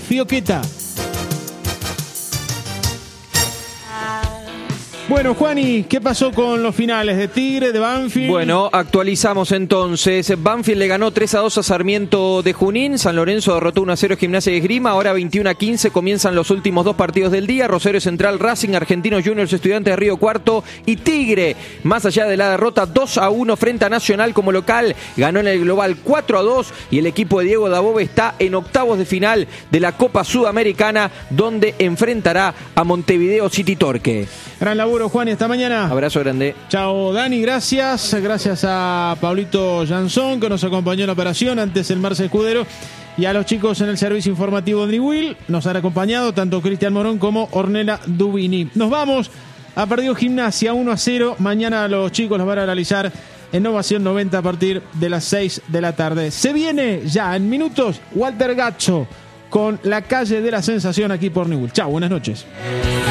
Fioqueta. Bueno, Juani, ¿qué pasó con los finales de Tigre, de Banfield? Bueno, actualizamos entonces. Banfield le ganó 3-2 a Sarmiento de Junín. San Lorenzo derrotó 1-0 a Gimnasia de Esgrima. Ahora 21-15 comienzan los últimos 2 partidos del día. Rosario Central, Racing, Argentinos Juniors, Estudiantes de Río Cuarto y Tigre. Más allá de la derrota 2-1 frente a Nacional como local, ganó en el global 4-2 y el equipo de Diego Dabove está en octavos de final de la Copa Sudamericana, donde enfrentará a Montevideo City Torque. Gran laburo, Juan, y hasta mañana. Abrazo grande. Chao, Dani, gracias. Gracias a Pablito Jansón, que nos acompañó en la operación, antes el Marce Escudero, y a los chicos en el servicio informativo de Will. Nos han acompañado tanto Cristian Morón como Ornella Dubini. Nos vamos. Ha perdido Gimnasia 1-0. Mañana los chicos los van a analizar en Ovación 90 a partir de las 6 de la tarde. Se viene ya en minutos Walter Gacho con La Calle de la Sensación aquí por Will. Chao, buenas noches.